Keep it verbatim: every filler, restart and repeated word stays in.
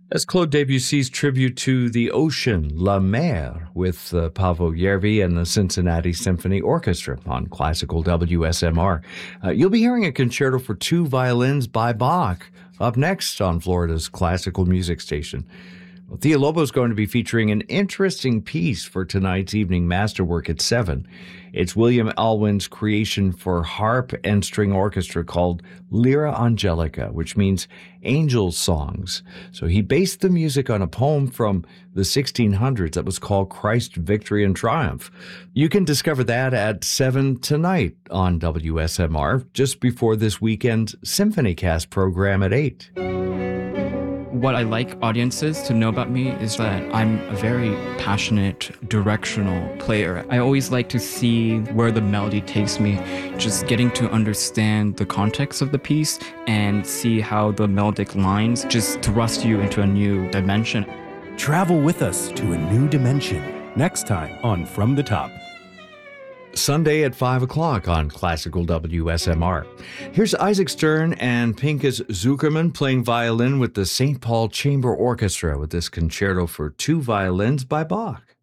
That's Claude Debussy's tribute to the ocean, La Mer, with uh, Paavo Järvi and the Cincinnati Symphony Orchestra on classical W S M R. Uh, you'll be hearing a concerto for two violins by Bach up next on Florida's classical music station. Well, Thea Lobo is going to be featuring an interesting piece for tonight's evening masterwork at seven. It's William Alwyn's creation for harp and string orchestra called Lyra Angelica, which means angel songs. So he based the music on a poem from the sixteen hundreds that was called Christ, Victory, and Triumph. You can discover that at seven tonight on W S M R, just before this weekend's SymphonyCast program at eight. What I like audiences to know about me is that I'm a very passionate, directional player. I always like to see where the melody takes me, just getting to understand the context of the piece and see how the melodic lines just thrust you into a new dimension. Travel with us to a new dimension next time on From the Top. Sunday at five o'clock on Classical W S M R. Here's Isaac Stern and Pinchas Zukerman playing violin with the Saint Paul Chamber Orchestra with this concerto for two violins by Bach.